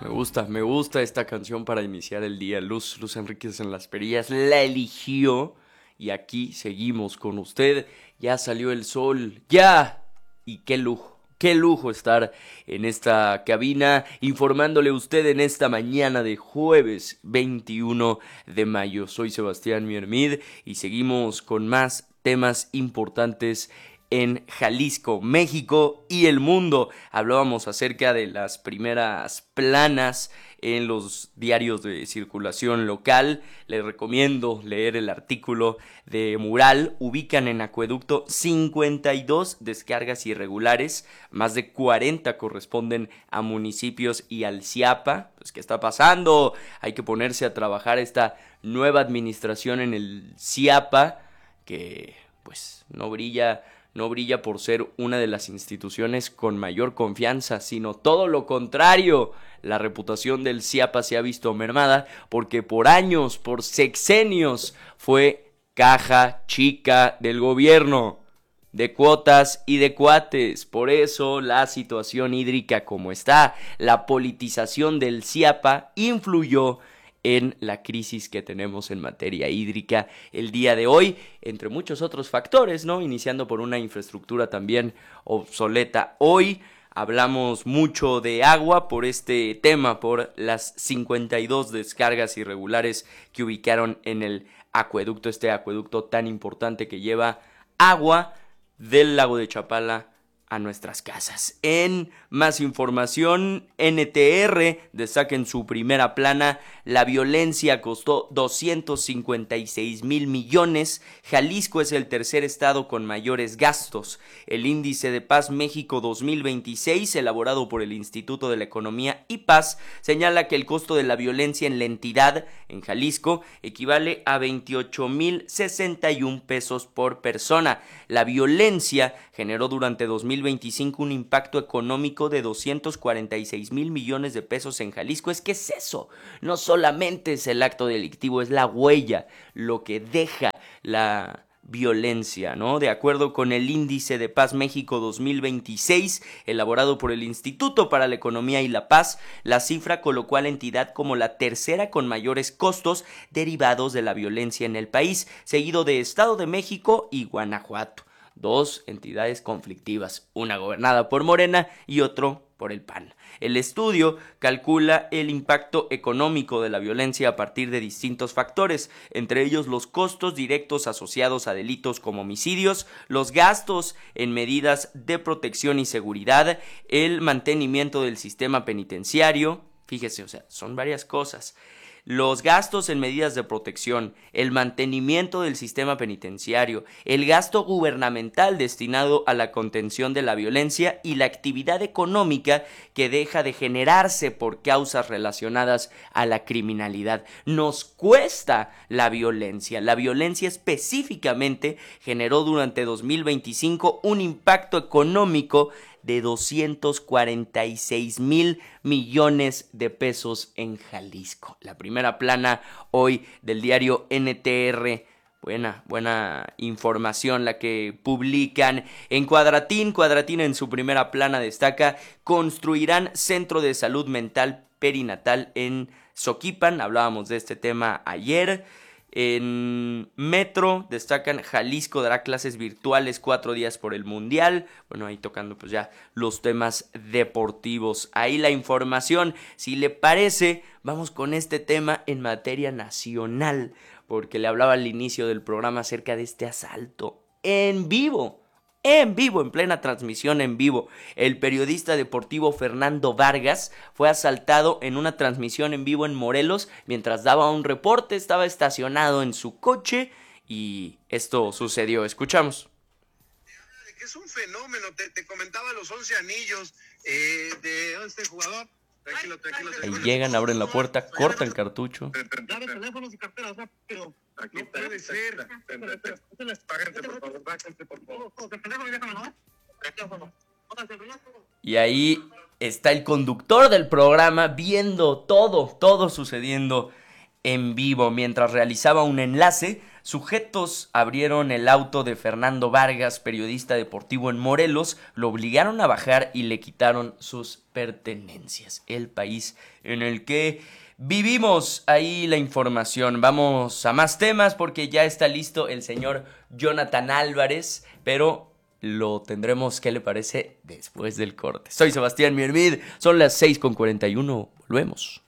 Me gusta esta canción para iniciar el día. Luz Enríquez en las perillas la eligió y aquí seguimos con usted. Ya salió el sol, ya. Y qué lujo estar en esta cabina informándole a usted en esta mañana de jueves 21 de mayo. Soy Sebastián Miermid y seguimos con más temas importantes en Jalisco, México y el mundo. Hablábamos acerca de las primeras planas en los diarios de circulación local. Les recomiendo leer el artículo de Mural. Ubican en acueducto 52 descargas irregulares, más de 40 corresponden a municipios y al CIAPA. Pues, ¿qué está pasando? Hay que ponerse a trabajar esta nueva administración en el CIAPA, que pues no brilla por ser una de las instituciones con mayor confianza, sino todo lo contrario. La reputación del CIAPA se ha visto mermada porque por años, por sexenios, fue caja chica del gobierno, de cuotas y de cuates. Por eso la situación hídrica como está, la politización del CIAPA influyó en la crisis que tenemos en materia hídrica el día de hoy, entre muchos otros factores, ¿no? Iniciando por una infraestructura también obsoleta. Hoy hablamos mucho de agua por este tema, por las 52 descargas irregulares que ubicaron en el acueducto, este acueducto tan importante que lleva agua del lago de Chapala a nuestras casas. En más información, NTR destaca en su primera plana: la violencia costó 256,000 millones. Jalisco es el tercer estado con mayores gastos. El índice de Paz México 2026, elaborado por el Instituto de la Economía y Paz, señala que el costo de la violencia en la entidad, en Jalisco, equivale a 28,061 pesos por persona. La violencia generó durante 2025 un impacto económico de 246,000 millones de pesos en Jalisco. ¿Qué es eso? No solamente es el acto delictivo, es la huella, lo que deja la violencia, ¿no? De acuerdo con el Índice de Paz México 2026, elaborado por el Instituto para la Economía y la Paz, la cifra colocó a la entidad como la tercera con mayores costos derivados de la violencia en el país, seguido de Estado de México y Guanajuato. Dos entidades conflictivas, una gobernada por Morena y otro por el PAN. El estudio calcula el impacto económico de la violencia a partir de distintos factores, entre ellos los costos directos asociados a delitos como homicidios, los gastos en medidas de protección y seguridad, el mantenimiento del sistema penitenciario. Fíjese, o sea, son varias cosas. Los gastos en medidas de protección, el mantenimiento del sistema penitenciario, el gasto gubernamental destinado a la contención de la violencia y la actividad económica que deja de generarse por causas relacionadas a la criminalidad. Nos cuesta la violencia. La violencia específicamente generó durante 2025 un impacto económico de 246,000 millones de pesos en Jalisco. La primera plana hoy del diario NTR. Buena información la que publican en Cuadratín. Cuadratín en su primera plana destaca: construirán centro de salud mental perinatal en Xoquipan. Hablábamos de este tema ayer. En Metro destacan: Jalisco dará clases virtuales 4 días por el Mundial. Bueno, ahí tocando pues ya los temas deportivos. Ahí la información. Si le parece, vamos con este tema en materia nacional, porque le hablaba al inicio del programa acerca de este asalto en vivo, en plena transmisión en vivo. El periodista deportivo Fernando Vargas fue asaltado en una transmisión en vivo en Morelos mientras daba un reporte. Estaba estacionado en su coche y esto sucedió. Escuchamos. Que es un fenómeno, te comentaba los 11 anillos de este jugador. Tranquilo. Ahí llegan, abren la puerta, cortan cartucho. Dame teléfonos y carteras rápido. Aquí no puede ser. Págate, por favor, por favor. Y ahí está el conductor del programa viendo todo sucediendo en vivo. Mientras realizaba un enlace Sujetos abrieron el auto de Fernando Vargas, periodista deportivo en Morelos, lo obligaron a bajar y le quitaron sus pertenencias. El país en el que vivimos. Ahí la información. Vamos a más temas porque ya está listo el señor Jonathan Álvarez, pero lo tendremos, ¿qué le parece? Después del corte. Soy Sebastián Miermid, son las 6:41, volvemos.